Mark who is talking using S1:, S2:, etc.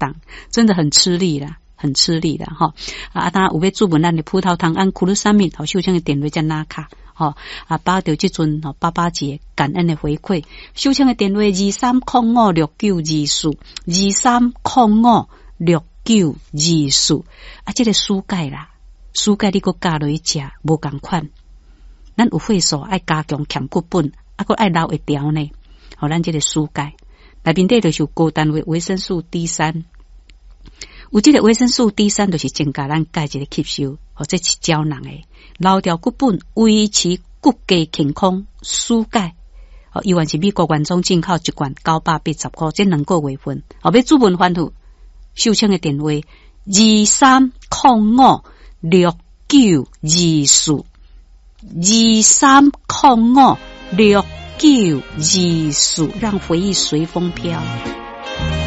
S1: 档，真的很吃力啦。很吃力的哈当然有要注文咱的葡萄糖胺库鲁沙米秀清的电话叫哪卡把到这阵爸爸节感恩的回馈，秀清的电话23056924 23056924这个蔬钙啦，蔬钙你搁加落去食无同款，咱有血素爱加强欠骨本，搁爱留一条呢，咱这个蔬钙内面底就是有高单位维生素 D3。有这个维生素 D3 就是增加咱钙质的吸收，或者是胶囊的留条骨本，维持骨骼健康。蔬钙伊原是美国原装进口，一罐980块，这2个月份。要主文欢呼，秀清的电话23056924 23056924，让回忆随风飘。